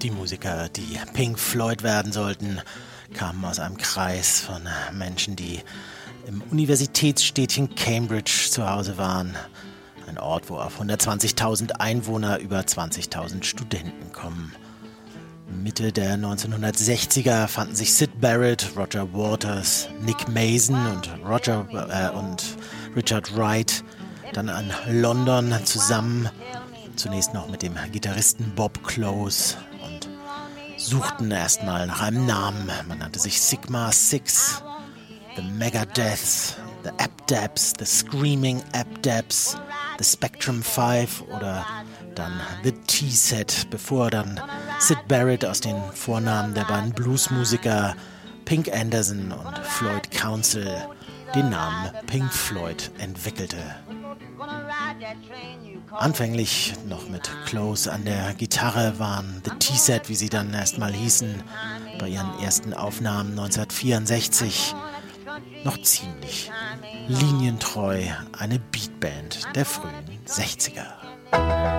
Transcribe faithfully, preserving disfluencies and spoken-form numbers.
Die Musiker, die Pink Floyd werden sollten, kamen aus einem Kreis von Menschen, die im Universitätsstädtchen Cambridge zu Hause waren. Ein Ort, wo auf hundertzwanzigtausend Einwohner über zwanzigtausend Studenten kommen. Mitte der neunzehnhundertsechziger fanden sich Syd Barrett, Roger Waters, Nick Mason und, Roger, äh, und Richard Wright dann an London zusammen. Zunächst noch mit dem Gitarristen Bob Close und suchten erstmal nach einem Namen. Man nannte sich Sigma Six, The Megadeths, The Abdabs, The Screaming Abdabs, The Spectrum Five oder dann The T-Set, bevor dann Syd Barrett aus den Vornamen der beiden Bluesmusiker Pink Anderson und Floyd Council den Namen Pink Floyd entwickelte. Anfänglich noch mit Close an der Gitarre waren The T-Set, wie sie dann erstmal hießen, bei ihren ersten Aufnahmen neunzehnhundertvierundsechzig noch ziemlich linientreu eine Beatband der frühen sechziger.